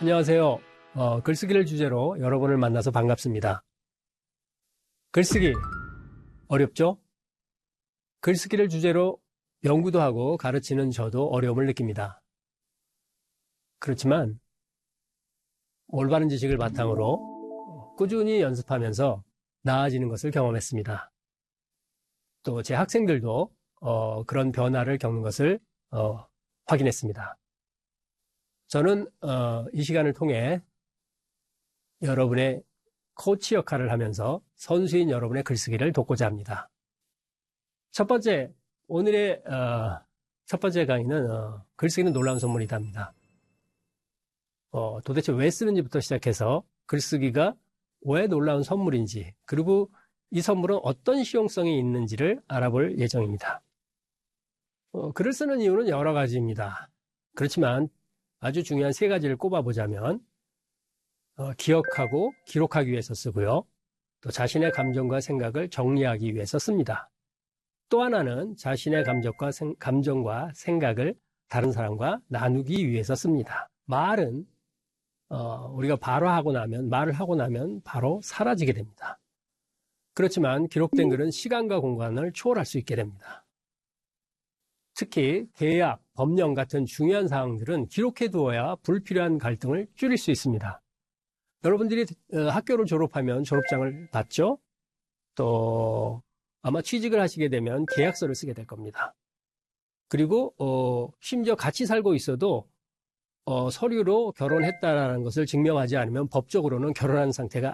안녕하세요. 글쓰기를 주제로 여러분을 만나서 반갑습니다. 글쓰기 어렵죠? 글쓰기를 주제로 연구도 하고 가르치는 저도 어려움을 느낍니다. 그렇지만 올바른 지식을 바탕으로 꾸준히 연습하면서 나아지는 것을 경험했습니다. 또 제 학생들도 그런 변화를 겪는 것을 확인했습니다. 저는 이 시간을 통해 여러분의 코치 역할을 하면서 선수인 여러분의 글쓰기를 돕고자 합니다. 오늘의 첫 번째 강의는 글쓰기는 놀라운 선물이다입니다. 도대체 왜 쓰는지부터 시작해서 글쓰기가 왜 놀라운 선물인지, 그리고 이 선물은 어떤 실용성이 있는지를 알아볼 예정입니다. 글을 쓰는 이유는 여러 가지입니다. 그렇지만 아주 중요한 세 가지를 꼽아보자면 기억하고 기록하기 위해서 쓰고요. 또 자신의 감정과 생각을 정리하기 위해서 씁니다. 또 하나는 자신의 감정과 생각을 다른 사람과 나누기 위해서 씁니다. 말은 우리가 말을 하고 나면 바로 사라지게 됩니다. 그렇지만 기록된 글은 시간과 공간을 초월할 수 있게 됩니다. 특히 계약, 법령 같은 중요한 사항들은 기록해 두어야 불필요한 갈등을 줄일 수 있습니다. 여러분들이 학교를 졸업하면 졸업장을 받죠? 또 아마 취직을 하시게 되면 계약서를 쓰게 될 겁니다. 그리고 심지어 같이 살고 있어도 서류로 결혼했다라는 것을 증명하지 않으면 법적으로는 결혼한 상태가